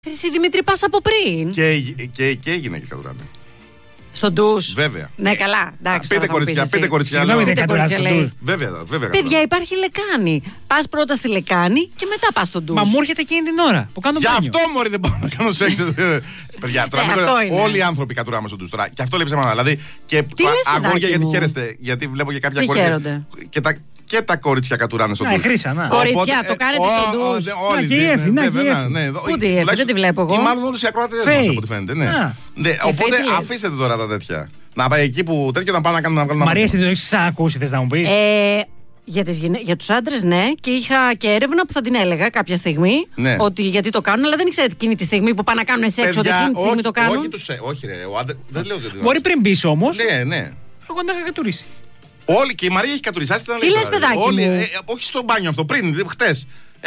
Εσύ Δημήτρη, πας από πριν. Και έγινε και κατουράνε. Στον ντους. Βέβαια. Ναι, καλά. Εντάξει, Πείτε κοριτσιά, πείτε κοριτσιά. Συγγνώμη, δεν κατουράς στον ντους. Βέβαια. Παιδιά, υπάρχει λεκάνη. Πας πρώτα στη λεκάνη και μετά πας στον ντους. Μα μου έρχεται εκείνη την ώρα που κάνω Γι' μπάνιο. αυτό μωρή δεν μπορώ να κάνω σεξ. Παιδιά, τώρα όλοι οι άνθρωποι κατουράμε στον ντους τώρα. Και αυτό λέει ψέματα. Δηλαδή και αγόρια γιατί χαίρεστε. Γιατί βλέπω και κάποια κορίτσια. Και τα κορίτσια κατουράνε στον ντους. Κορίτσια, το κάνετε στον ντους. Όλοι. Και η Εφη, Πού τη Εφη, δεν τη βλέπω εγώ. Ή μάλλον όλους οι ακροατές μας από ό,τι φαίνεται. Οπότε αφήστε τώρα τα τέτοια. Να πάει εκεί που τέτοιο να πάνε να κάνουν. Μαρία, εσύ δεν το έχεις ξανακούσει, θες να μου πεις? Για τους άντρες, ναι, και είχα και έρευνα που θα την έλεγα κάποια στιγμή. Ναι. Ότι γιατί το κάνουν, αλλά δεν ξέρετε εκείνη τη στιγμή που πάνε να κάνουν σεξ, ότι εκείνη τη στιγμή το κάνουν. Όχι, ρε, δεν λέω ότι. Μπορεί πριν μπεις όμως. Ναι. Εγώ δεν είχα κατουρίσει. Όλοι και η Μαρία έχει κατουρισάσει. Τι λες, παιδάκι μου? Όχι στο μπάνιο αυτό, πριν, χτες.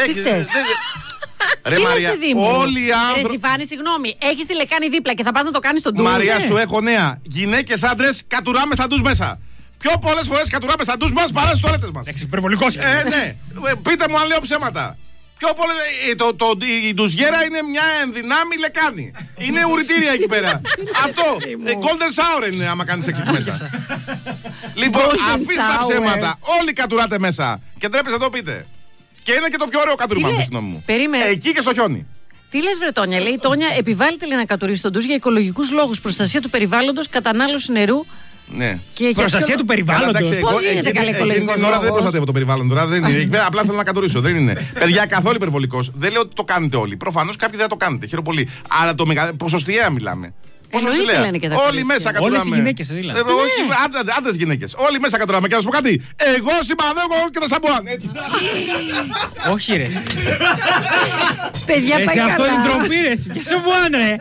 Ρε Τι Μαρία, λες, παιδί μου? όλοι οι άνθρωποι. Ρε Σιφάνη, συγγνώμη, έχεις τη λεκάνη δίπλα και θα πας να το κάνεις στον ντους. Μαρία, σου έχω νέα. Γυναίκες, άντρες, κατουράμε στα ντους μέσα. Πιο πολλές φορές κατουράμε στα ντους μας παρά στις τουαλέτες μας. Υπερβολικός. Ναι. Πείτε μου αν λέω ψέματα. Πιο πολλές. Η ντουζιέρα είναι μια ενδυνάμει λεκάνη. Είναι ουρητήρια εκεί πέρα. Αυτό. Golden shower είναι άμα κάνεις σεξ εκεί μέσα. Λοιπόν, αφήστε τα ψέματα. Όλοι κατουράτε μέσα. Και ντρέπεστε να το πείτε. Και είναι και το πιο ωραίο κατουρούμα, στη γνώμη μου. Εκεί και στο χιόνι. Τι λες, βρε Τόνια? Λέει η Τόνια, επιβάλλεται να κατουρίσει τον ντους για οικολογικούς λόγους. Προστασία του περιβάλλοντος, κατανάλωση νερού. Ναι. Και προστασία του περιβάλλοντος. Πώς γίνεται καλά οικολογικός την ώρα δεν λόγος? προστατεύω το περιβάλλον τώρα. Δεν είναι. Απλά θέλω να κατουρίσω. Δεν είναι. Παιδιά, καθόλου υπερβολικός. Δεν λέω ότι το κάνετε όλοι. Προφανώς κάποιοι δεν το κάνετε. Χαίρομαι πολύ. Αλλά ποσοστιαία μιλάμε. Όλοι μέσα κατουράμε. Όλες οι γυναίκες δηλαδή. Όχι, άντρες γυναίκες. Όλοι μέσα κατουράμε. Και να σου πω κάτι. Εγώ συμπαθώ και το σαμπουάν. Όχι ρε. Παιδιά, πάει καλά. Αυτό είναι ντροπή ρε. Για σαμπουάν ρε.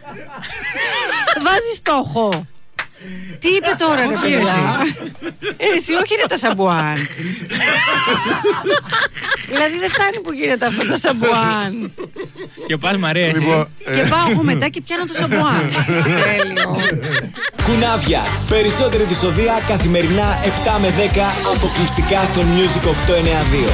Βάζει στόχο. Τι είπε τώρα ρε παιδιά? Εσύ όχι ρε τα σαμπουάν. Δηλαδή δεν φτάνει που γίνεται αυτό το σαμπουάν. Και πας Μαρία εσύ. Και πάω εγώ μετά και πιάνω το σαμπουάν. Τέλειο. Κουνάβια. Περισσότερη δυσοδεία καθημερινά 7 με 10 αποκλειστικά στο Music 892.